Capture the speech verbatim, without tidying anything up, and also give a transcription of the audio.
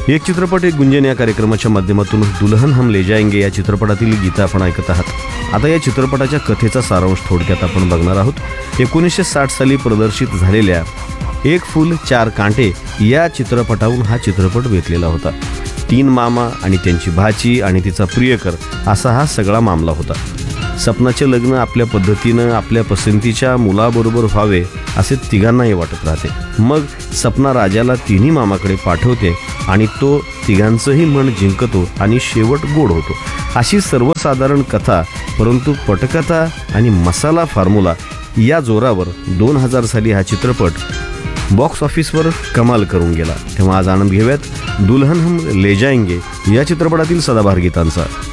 एक चित्रपट एक गुंजन या कार्यक्रमाच्या माध्यमातून दुल्हन हम ले जाएंगे या चित्रपटातील गीतं आपण ऐकत आहात. आता या चित्रपटाच्या कथेचा सारांश थोडक्यात आपण बघणार आहोत. एकोणीसशे साठ साली प्रदर्शित झालेल्या एक फूल चार कांटे या चित्रपटाहून हा चित्रपट वेचलेला होता. तीन मामा आणि त्यांची भाची आणि तिचा प्रियकर असा हा सगळा मामला होता. सपनाचे लग्न आपल्या पद्धतीनं आपल्या पसंतीच्या मुलाबरोबर व्हावे असे तिघांनाही वाटत राहते. मग सपना राजाला तिन्ही मामाकडे पाठवते आणि तो तिघांचंही मन जिंकतो आणि शेवट गोड होतो. अशी सर्वसाधारण कथा, परंतु पटकथा आणि मसाला फॉर्म्युला या जोरावर दोन हजार साली हा चित्रपट बॉक्स ऑफिसवर कमाल करून गेला. तेव्हा आज आनंद घेऊयात दुल्हन हम ले जाएंगे या चित्रपटातील सदाबहार गीतांचा.